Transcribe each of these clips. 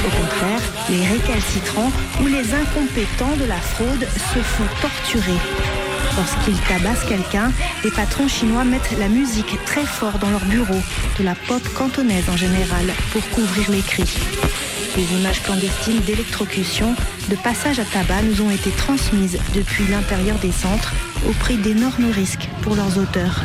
Au contraire, les récalcitrants ou les incompétents de la fraude se font torturer. Lorsqu'ils tabassent quelqu'un, les patrons chinois mettent la musique très fort dans leur bureau, de la pop cantonaise en général, pour couvrir les cris. Des images clandestines d'électrocution, de passage à tabac nous ont été transmises depuis l'intérieur des centres au prix d'énormes risques pour leurs auteurs.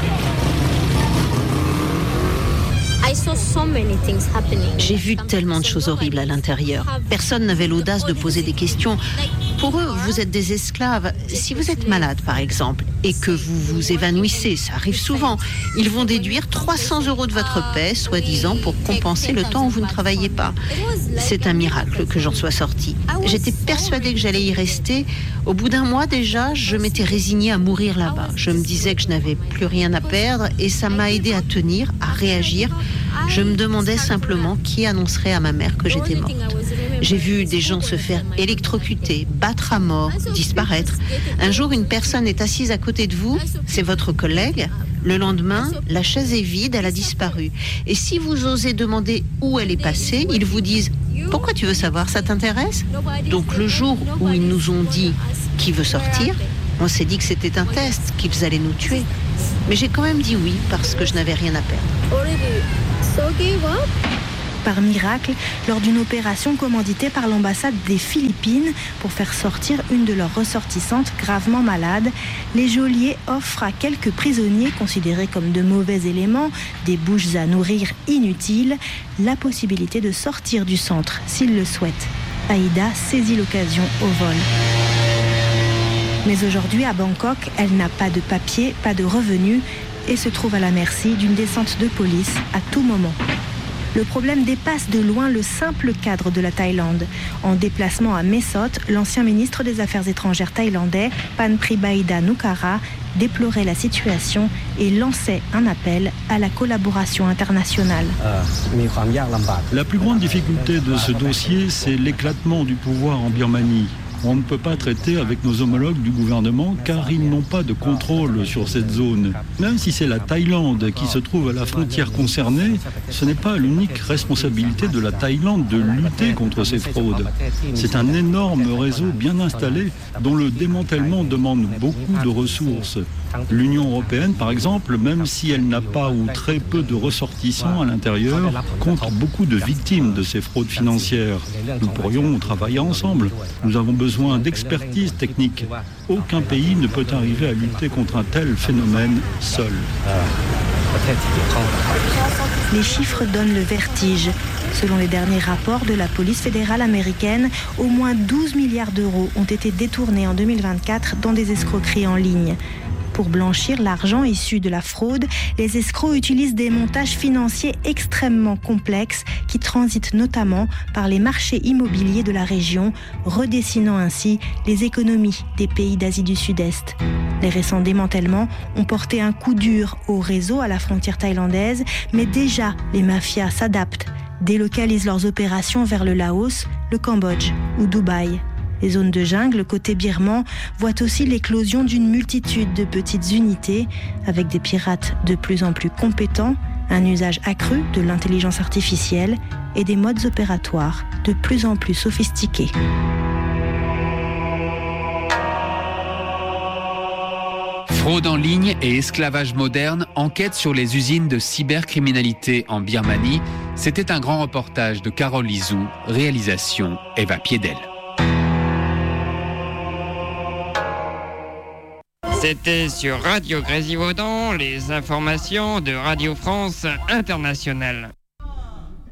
J'ai vu tellement de choses horribles à l'intérieur. Personne n'avait l'audace de poser des questions. Pour eux, vous êtes des esclaves. Si vous êtes malade, par exemple, et que vous vous évanouissez, ça arrive souvent, ils vont déduire 300 € de votre paie, soi-disant, pour compenser le temps où vous ne travaillez pas. C'est un miracle que j'en sois sortie. J'étais persuadée que j'allais y rester. Au bout d'un mois déjà, je m'étais résignée à mourir là-bas. Je me disais que je n'avais plus rien à perdre et ça m'a aidée à tenir, à réagir. Je me demandais simplement qui annoncerait à ma mère que j'étais morte. J'ai vu des gens se faire électrocuter, battre à mort, disparaître. Un jour, une personne est assise à côté de vous, c'est votre collègue. Le lendemain, la chaise est vide, elle a disparu. Et si vous osez demander où elle est passée, ils vous disent « Pourquoi tu veux savoir, ça t'intéresse ?» Donc le jour où ils nous ont dit « Qui veut sortir ?», on s'est dit que c'était un test, qu'ils allaient nous tuer. Mais j'ai quand même dit oui, parce que je n'avais rien à perdre. Par miracle, lors d'une opération commanditée par l'ambassade des Philippines pour faire sortir une de leurs ressortissantes gravement malade, les geôliers offrent à quelques prisonniers considérés comme de mauvais éléments, des bouches à nourrir inutiles, la possibilité de sortir du centre s'ils le souhaitent. Aïda saisit l'occasion au vol. Mais aujourd'hui, à Bangkok, elle n'a pas de papier, pas de revenus et se trouve à la merci d'une descente de police à tout moment. Le problème dépasse de loin le simple cadre de la Thaïlande. En déplacement à Mae Sot, l'ancien ministre des Affaires étrangères thaïlandais, Panpribaida Nukara, déplorait la situation et lançait un appel à la collaboration internationale. La plus grande difficulté de ce dossier, c'est l'éclatement du pouvoir en Birmanie. On ne peut pas traiter avec nos homologues du gouvernement car ils n'ont pas de contrôle sur cette zone. Même si c'est la Thaïlande qui se trouve à la frontière concernée, ce n'est pas l'unique responsabilité de la Thaïlande de lutter contre ces fraudes. C'est un énorme réseau bien installé dont le démantèlement demande beaucoup de ressources. L'Union européenne, par exemple, même si elle n'a pas ou très peu de ressortissants à l'intérieur, compte beaucoup de victimes de ces fraudes financières. Nous pourrions travailler ensemble. Nous avons besoin d'expertise technique. Aucun pays ne peut arriver à lutter contre un tel phénomène seul. Les chiffres donnent le vertige. Selon les derniers rapports de la police fédérale américaine, au moins 12 milliards d'euros ont été détournés en 2024 dans des escroqueries en ligne. Pour blanchir l'argent issu de la fraude, les escrocs utilisent des montages financiers extrêmement complexes qui transitent notamment par les marchés immobiliers de la région, redessinant ainsi les économies des pays d'Asie du Sud-Est. Les récents démantèlements ont porté un coup dur au réseau à la frontière thaïlandaise, mais déjà les mafias s'adaptent, délocalisent leurs opérations vers le Laos, le Cambodge ou Dubaï. Les zones de jungle côté birman voient aussi l'éclosion d'une multitude de petites unités avec des pirates de plus en plus compétents, un usage accru de l'intelligence artificielle et des modes opératoires de plus en plus sophistiqués. Fraude en ligne et esclavage moderne, enquête sur les usines de cybercriminalité en Birmanie. C'était un grand reportage de Carole Lizou, réalisation Eva Piedel. C'était sur Radio Grésivaudan, les informations de Radio France Internationale.